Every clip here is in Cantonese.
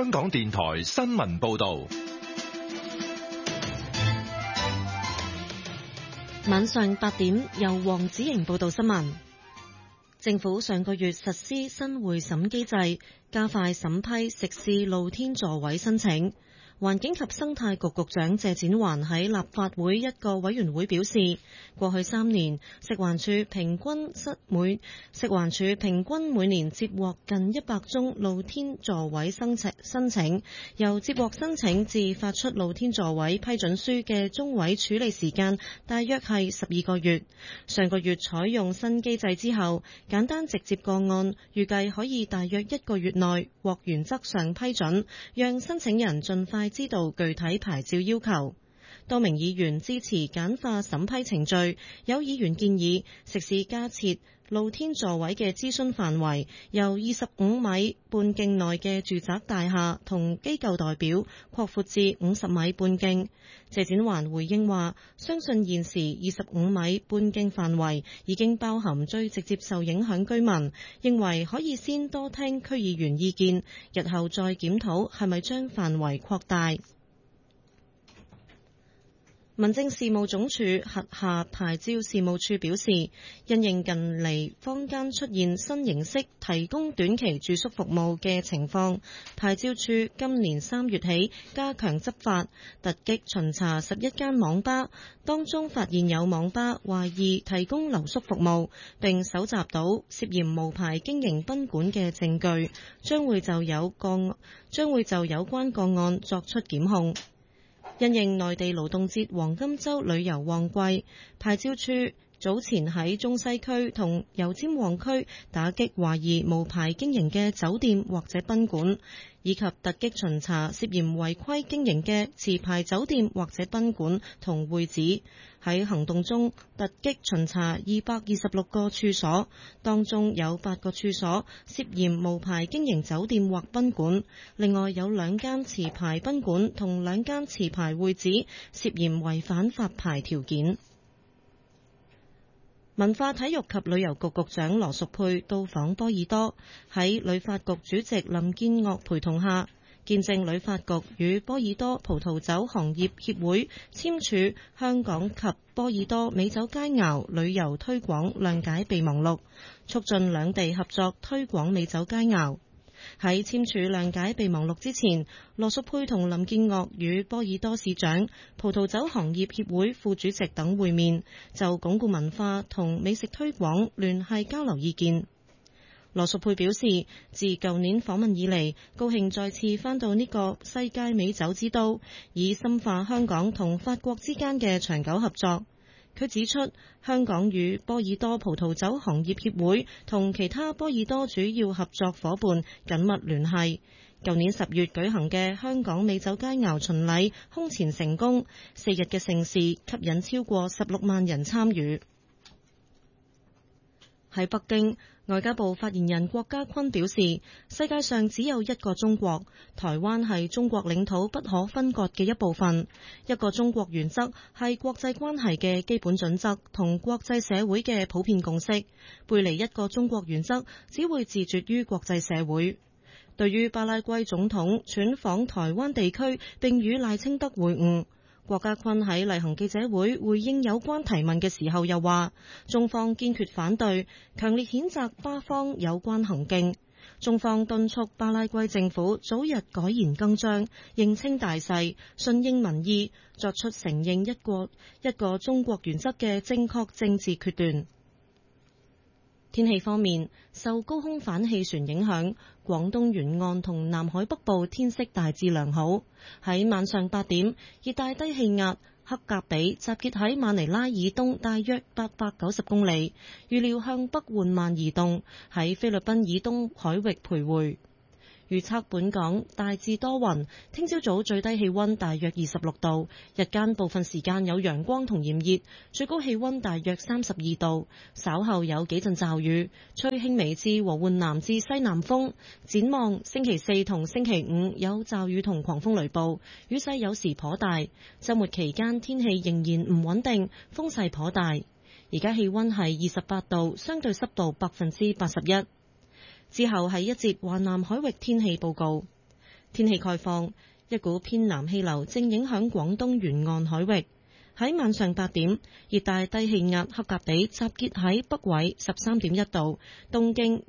香港電台新聞報道。 晚上8點，由黃子瑩報道新聞。政府上個月實施新會審機制，加快審批食肆露天座位申請。環境及生態局局長謝展寰喺立法會一個委員會表示，過去3年食環署平均每年接獲近100宗露天座位申請，由接獲申請至發出露天座位批准書嘅中位處理時間大約係12個月。上個月採用新機制之後，簡單直接個案預計可以大約1個月內獲原則上批准，讓申請人盡快知道具體牌照要求。多名議員支持簡化審批程序，有議員建議食肆加設露天座位嘅諮詢範圍由25米半徑內嘅住宅大廈同機構代表擴闊至50米半徑。謝展寰回應話，相信現時25米半徑範圍已經包含最直接受影響居民，認為可以先多聽區議員意見，日後再檢討係咪將範圍擴大。民政事務總署轄下牌照事務處表示，因應近嚟坊間出現新形式提供短期住宿服務嘅情況，牌照處今年3月起加強執法，突擊巡查11間網吧，當中發現有網吧懷疑提供留宿服務，並搜集到涉嫌無牌經營賓館嘅證據，將會就有關個案作出檢控。因應內地勞動節黃金週旅遊旺季，牌照處早前喺中西區同油尖旺區打擊懷疑無牌經營嘅酒店或者賓館，以及突擊巡查涉嫌違規經營嘅持牌酒店或者賓館同會址。喺行動中，突擊巡查226個處所，當中有8個處所涉嫌無牌經營酒店或賓館，另外有2間持牌賓館同2間持牌會址涉嫌違反發牌條件。文化體育及旅遊局局長羅淑佩到訪波爾多，喺旅發局主席林建岳陪同下，見證旅發局與波爾多葡萄酒行業協會簽署香港及波爾多美酒佳肴旅遊推廣諒解備忘錄，促進兩地合作推廣美酒佳肴。喺簽署諒解備忘錄之前，羅淑佩同林建岳與波爾多市長、葡萄酒行業協會副主席等會面，就鞏固文化同美食推廣聯繫交流意見。羅淑佩表示，自舊年訪問以嚟，高興再次返到呢個世界美酒之都，以深化香港同法國之間嘅長久合作。佢指出，香港與波爾多葡萄酒行業協會同其他波爾多主要合作夥伴緊密聯繫。舊年10月舉行嘅香港美酒佳肴巡禮空前成功，4日嘅盛事吸引超過16萬人參與。喺北京，外交部發言人郭家坤表示，世界上只有一個中國，台灣係中國領土不可分割嘅一部分。一個中國原則係國際關係嘅基本準則同國際社會嘅普遍共識，背離一個中國原則只會自絕於國際社會。對於巴拉圭總統竄訪台灣地區並與賴清德會晤，郭家坤喺例行記者會回應有關提問嘅時候又話，中方堅決反對，強烈譴責巴方有關行徑。中方敦促巴拉圭政府早日改弦更張，認清大勢，順應民意，作出承認一個中國原則嘅正確政治決斷。天氣方面，受高空反氣旋影響，廣東沿岸同南海北部天色大致良好。喺晚上8點，熱帶低氣壓克格比集結喺馬尼拉以東大約890公里，預料向北緩慢移動，喺菲律賓以東海域徘徊。預測本港大致多雲，聽朝早最低氣溫大約26度，日間部分時間有陽光同炎熱，最高氣溫大約32度。稍後有幾陣驟雨，吹輕微至和緩南至西南風。展望星期4同星期5有驟雨同狂風雷暴，雨勢有時頗大。週末期間天氣仍然唔穩定，風勢頗大。而家氣溫係28度，相對濕度81%。之後係一節華南海域天氣報告。 天氣概況，一股偏南氣流正影響廣東沿岸海域。喺晚上8點，熱帶低氣壓克格比集結喺北緯13.1度、東經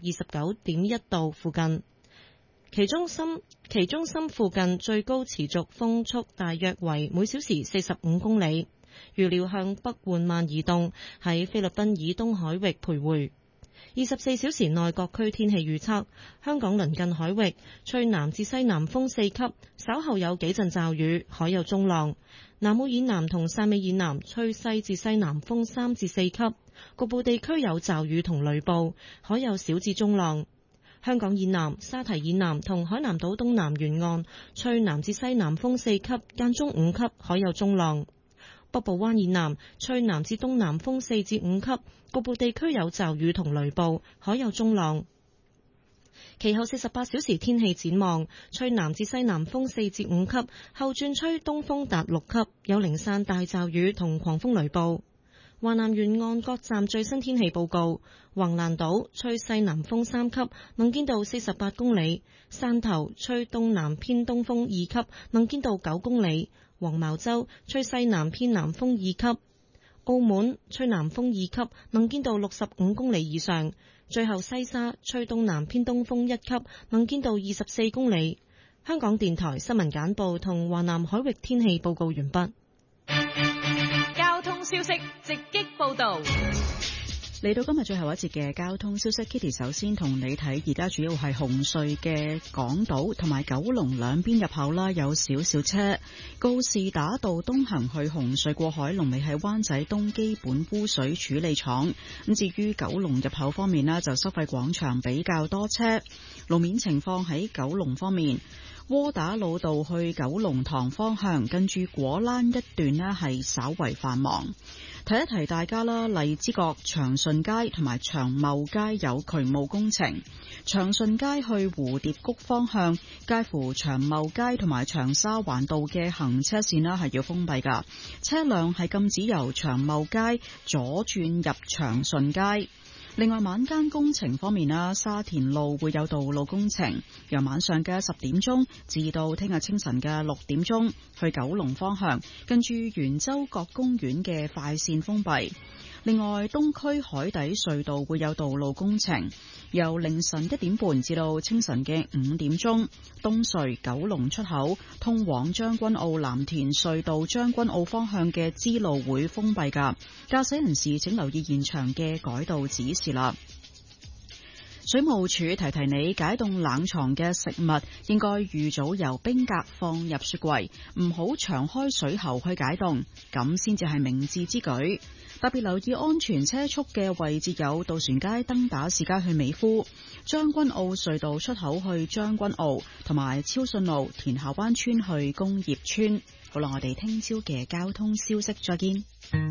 129.1度附近。其中心附近最高持續風速大約為每小時45公里，預料向北緩慢移動，喺菲律賓以東海域徘徊。24小時內各區天氣預測：香港鄰近海域吹南至西南風4級，稍後有幾陣驟雨，海有中浪。南澳以南同汕尾以南吹西至西南風3至4級，局部地區有驟雨同雷暴，海有小至中浪。香港以南、沙堤以南同海南島東南沿岸吹南至西南風4級，間中5級，海有中浪。北部灣以南吹南至東南風4至5級，局部地區有驟雨同雷暴，海有中浪。其後48小時天氣展望，吹南至西南風4至5級，後轉吹東風達6級，有零散大驟雨同狂風雷暴。華南沿岸各站最新天氣報告：橫瀾島吹西南風3級，能見度48公里；汕頭吹東南偏東風2級，能見度9公里；黃茅洲吹西南偏南風2級；澳門吹南風2級，能見度65公里以上。最後西沙吹東南偏東風1級，能見度24公里。香港電台新聞簡報同華南海域天氣報告完畢。 交通消息直擊報道。 嚟到今日最後一節嘅交通消息 ，Kitty 首先同你睇，而家主要係紅隧嘅港島同埋九龍兩邊入口啦，有少少車。告士打道東行去紅隧過海，龍尾喺灣仔東基本污水處理廠。咁至於九龍入口方面呢，就收費廣場比較多車。路面情況喺九龍方面，窩打老道去九龍塘方向，近住果欄一段呢係稍為繁忙。提一提大家啦，荔枝角長順街同埋長茂街有渠務工程。長順街去蝴蝶谷方向，介乎長茂街同埋長沙灣道嘅行車線呢係要封閉噶，車輛係禁止由長茂街左轉入長順街。另外晚間工程方面啦，沙田路會有道路工程，由晚上嘅10點鐘至到聽日清晨嘅6點鐘，去九龍方向，近住圓洲角公園嘅快線封閉。另外東區海底隧道會有道路工程，由凌晨1點半至到清晨嘅5點鐘，東隧九龍出口通往將軍澳藍田隧道將軍澳方向嘅支路會封閉㗎，駕駛人士請留意現場嘅改道指示啦。水務署提提你，解凍冷藏嘅食物應該預早由冰格放入雪櫃，唔好長開水喉去解凍，咁先至係明智之舉。特別留意安全車速嘅位置有渡船街、登打士街去美孚、將軍澳隧道出口去將軍澳，同埋超順路田下灣村去工業村。好啦，我哋聽朝嘅交通消息再見。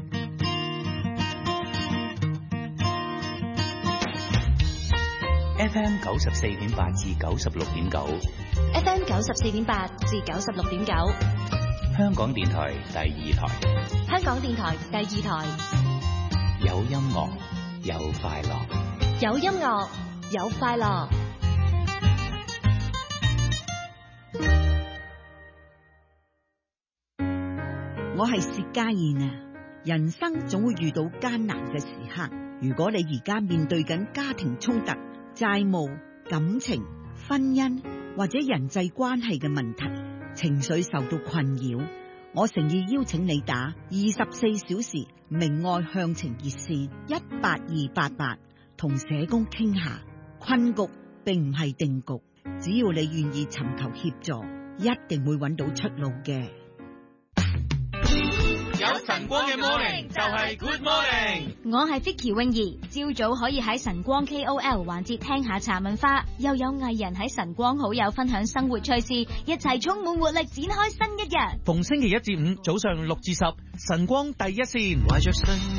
FM 94.8至96.9 FM 94.8至96.9， 香港電台第2台， 香港電台第2台， 有音樂有快樂， 有音樂有快樂。 我係薛家燕啊！人生總會遇到艱難嘅時刻，如果你而家面對緊家庭衝突、債務、感情、婚姻或者人際關係嘅問題，情緒受到困擾，我誠意邀請你打24小時明愛向晴熱線18288，同社工傾下。困局並唔係定局，只要你願意尋求協助，一定會揾到出路嘅。 有晨光嘅 morning 就係 good morning。 我係 Vicky 泳兒，朝早可以喺晨光 KOL 環節聽下茶文化，又有藝人喺晨光好友分享生活趣事，一齊充滿活力展開新一日。 逢星期1至5早上6至10，晨光第一線。